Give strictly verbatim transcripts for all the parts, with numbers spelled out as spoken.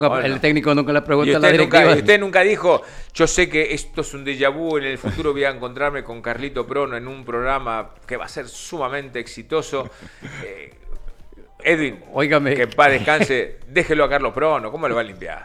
Oh, el no. técnico nunca le pregunta Y a la usted, directiva. nunca, y usted nunca dijo, yo sé que esto es un déjà vu, en el futuro voy a encontrarme con Carlito Prono en un programa que va a ser sumamente exitoso. Eh, Edwin, Óigame. que en paz descanse, déjelo a Carlos Prono, ¿cómo le va a limpiar?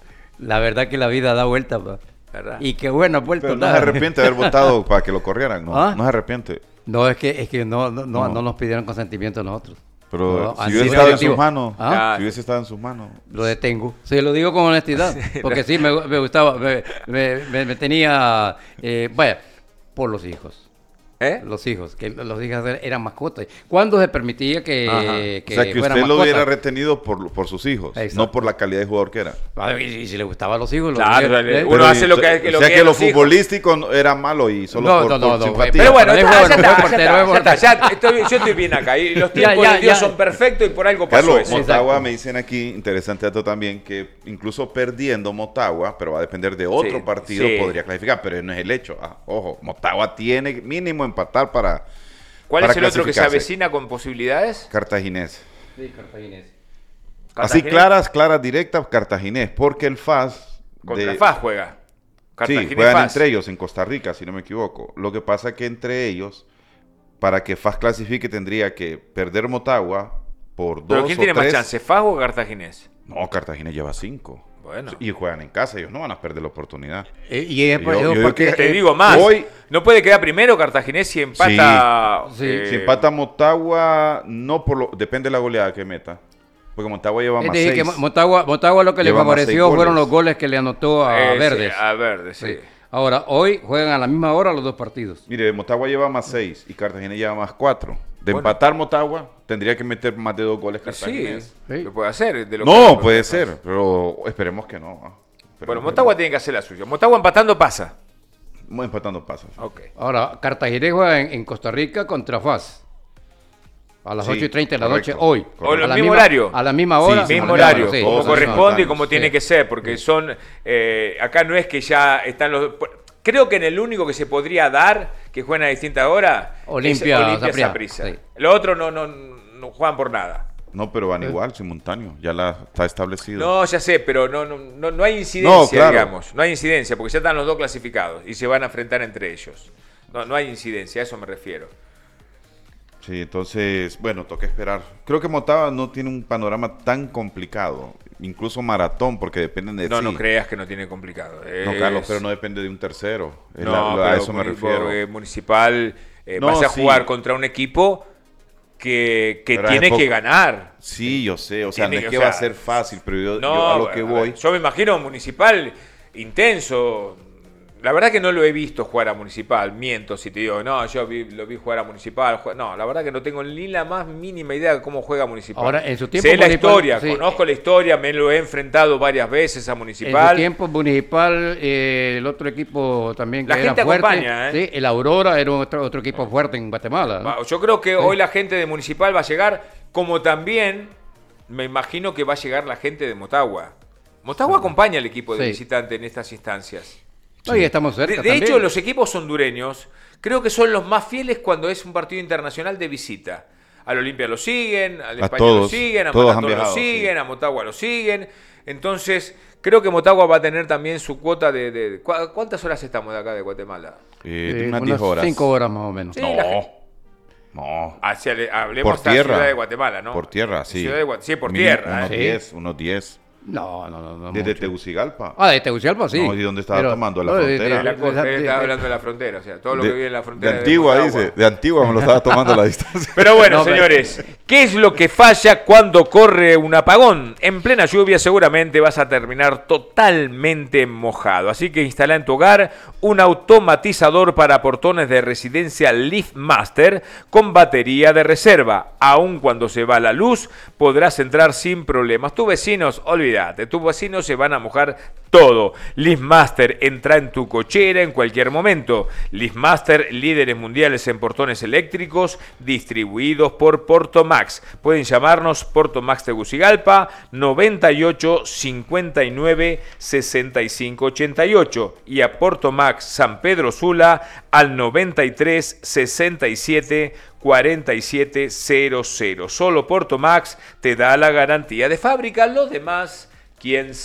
La verdad que la vida da vueltas, pa. ¿Verdad? Y qué buena vuelta. Pero no se arrepiente de haber votado para que lo corrieran, ¿no? ¿Ah? No se arrepiente. No, es que, es que no, no, no, No. no nos pidieron consentimiento a nosotros. Pero No, si han hubiese sido estado en sus directivos. manos, ¿Ah? si hubiese estado en sus manos. Lo detengo. Sí, lo digo con honestidad. Porque sí, me, me gustaba, me, me, me- me tenía, eh, vaya, por los hijos. ¿Eh? Los hijos, que los hijos eran mascotas. ¿Cuándo se permitía que, Ajá. que O sea, que fueran usted lo mascotas? hubiera retenido por, por sus hijos, Exacto. no por la calidad de jugador que era. Ah, y, y si le gustaban los hijos, los Claro, hubiera- dale, ¿eh? uno Pero hace y- lo que- lo o sea que que lo los hijos. futbolístico no- era malo y solo No, por, no, no, por no, simpatía. Pero bueno, Es está, bueno, ya es está, buen ya portero, está, es buen ya está, ya estoy, yo estoy bien acá. Y los tiempos ya, de Dios ya. son perfectos y por algo pasó Carlos, eso. Motagua Exacto. me dicen aquí, interesante dato también, que incluso perdiendo Motagua, pero va a depender de otro Sí, partido, sí. podría clasificar, pero no es el hecho. Ah, ojo, Motagua tiene mínimo empatar para ¿Cuál para es el otro que se clasificarse. avecina con posibilidades? Cartaginés. Sí, cartaginés. Así Cartaginés claras, claras, directas, Cartaginés, porque el F A S... Contra de- F A S juega. Sí, Cartaginés juegan F A S. entre ellos en Costa Rica, si no me equivoco. Lo que pasa es que entre ellos, para que F A S clasifique, tendría que perder Motagua por dos ¿Pero quién o tiene más tres. chance, F A S o Cartaginés? No, Cartaginés lleva cinco. Bueno. Y juegan en casa, ellos no van a perder la oportunidad. Eh, y es, Yo- es yo un digo partido- que- Te eh, digo más. hoy- No puede quedar primero Cartaginés si empata. Sí. eh, Si empata Motagua, no por lo, depende de la goleada que meta. Porque Motagua lleva Es más decir, seis. que Motagua, Motagua lo que le Lleva más seis favoreció fueron goles. los goles que le anotó a eh, sí, Verdes. a Verdes, sí. Sí. Ahora, hoy juegan a la misma hora los dos partidos. Mire, Motagua lleva más seis y Cartaginés lleva más cuatro. De Bueno. empatar Motagua, tendría que meter más de dos goles Sí, Cartaginés. Sí. lo puede hacer. de lo No, que- puede ser, pero esperemos que no. ah. Bueno, Esperemos Motagua que tiene que hacer la suya. Motagua empatando pasa. no. Empatando pasos. Ok. Ahora, Cartaginés juega en, en Costa Rica contra F A S. A las Sí, ocho y treinta de la correcto, noche hoy. correcto. O el A la mismo misma- horario. A la misma hora. Sí, a la Mismo misma horario, hora, sí. como todos al mismo corresponde y tiempo. como Sí. tiene que ser, porque son, eh, acá no es que ya están los, creo que en el único que se podría dar, que juegan a distintas horas, Olimpia, es Olimpia Saprissa, Saprissa. sí. Los otros no, no, no juegan por nada. No, pero van igual, simultáneo. Ya la está establecido. No, ya sé, pero no, no, no, no hay incidencia, No, claro. digamos. No hay incidencia, porque ya están los dos clasificados y se van a enfrentar entre ellos. No, no hay incidencia, a eso me refiero. Sí, entonces, bueno, toca esperar. Creo que Motagua no tiene un panorama tan complicado. Incluso maratón, porque dependen de No, sí. no creas que no tiene complicado. No, Es- Carlos, pero no depende de un tercero. Es No, la- la- a pero eso me muni- refiero. eh, Municipal, eh, No, vas a sí. jugar contra un equipo que, que Pero tiene hace que poco- ganar. Sí, yo sé. O sea, Tiene no es que- que o va a sea, ser fácil, pero yo, No, yo a lo que a ver, voy... yo me imagino Municipal intenso. La verdad que no lo he visto jugar a Municipal. Miento si te digo, no, yo vi- lo vi jugar a Municipal. jue- No, la verdad que no tengo ni la más mínima idea de cómo juega Municipal. Ahora, en su tiempo sé la Municipal- historia, sí. conozco la historia, me lo he enfrentado varias veces a En Municipal. su tiempo municipal, eh, el otro equipo también que La era gente fuerte. acompaña, ¿eh? Sí, el Aurora era otro, otro equipo fuerte en Guatemala. ¿no? Va, Yo creo que hoy la gente de Municipal va a llegar, como también me imagino que va a llegar la gente de Motagua. Motagua acompaña al equipo de Sí. visitante en estas instancias. No, y estamos De, cerca de también. hecho, los equipos hondureños creo que son los más fieles cuando es un partido internacional de visita. Al Olimpia lo siguen, al A España lo todos, siguen, a todos han Maratón lo viajado, siguen, sí. a Motagua lo siguen. Entonces, creo que Motagua va a tener también su cuota de... de- ¿cu- ¿Cuántas horas estamos de acá de Guatemala? Eh, Eh, unas diez horas. cinco horas más o menos. Sí, No, la gente- no. Hacia, hablemos Por hasta tierra. Ciudad de Guatemala, ¿no? Por tierra, sí. Ciudad de Gua- sí, por Mínimo tierra. Unos ¿eh? Sí. diez, unos diez. No, no, no. no Desde mucho. Tegucigalpa. Ah, de Tegucigalpa, sí. No, ¿y dónde estaba tomando? ¿A la no, de- frontera? de- La de- cosa, de- estaba de- hablando de la frontera, o sea, todo lo de, que vive en la frontera. de Antigua, Motagua. dice. De Antigua me lo estaba tomando a la distancia. Pero bueno, No, pero- señores, ¿qué es lo que falla cuando corre un apagón? En plena lluvia seguramente vas a terminar totalmente mojado. Así que instala en tu hogar un automatizador para portones de residencia LiftMaster con batería de reserva. Aun cuando se va la luz, podrás entrar sin problemas. Tus vecinos, olvídate, tus vecinos se van a mojar todo. LiftMaster entra en tu cochera en cualquier momento. LiftMaster, líderes mundiales en portones eléctricos, distribuidos por Portomax. Pueden llamarnos Portomax Tegucigalpa noventa y ocho cincuenta y nueve sesenta y cinco ochenta y ocho y a Portomax San Pedro Sula al noventa y tres sesenta y siete cuarenta y siete cero cero. Solo Portomax te da la garantía de fábrica. Los demás, ¿quién sabe?